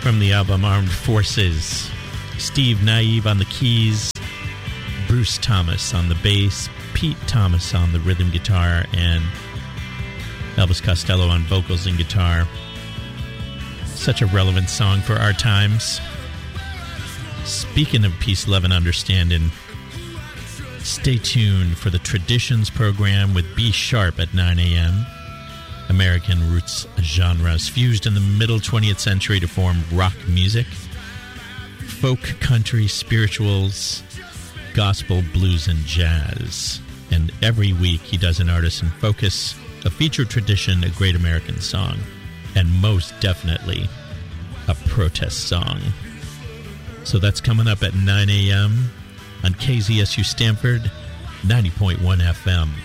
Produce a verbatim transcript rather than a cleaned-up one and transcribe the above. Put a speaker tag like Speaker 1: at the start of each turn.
Speaker 1: from the album Armed Forces. Steve Naive on the keys, Bruce Thomas on the bass, Pete Thomas on the rhythm guitar, and Elvis Costello on vocals and guitar. Such a relevant song for our times. Speaking of peace, love, and understanding, stay tuned for the Traditions program with B Sharp at nine a.m. American roots genres fused in the middle twentieth century to form rock music, folk, country, spirituals, gospel, blues, and jazz. And every week he does an artist in focus, a featured tradition, a great American song, and most definitely a protest song. So that's coming up at nine a.m. on K Z S U Stanford, ninety point one F M.